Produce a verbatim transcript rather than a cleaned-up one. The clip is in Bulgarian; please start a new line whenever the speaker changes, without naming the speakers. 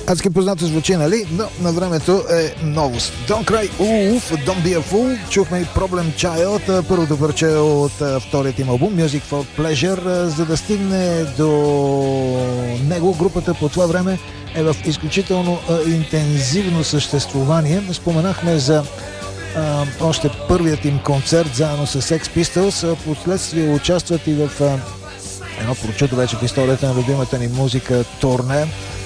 Адски познато звучи, нали? Но на времето е новост. Don't Cry Wolf, Don't Be a Fool. Чухме и Problem Child, първото парче от вторият им албум Music for Pleasure. За да стигне до него, групата по това време е в изключително интензивно съществувание. Споменахме за а, още първият им концерт заедно с Sex Pistols. Последствие участват и в а, едно прочуто вече в историята на любимата ни музика турне.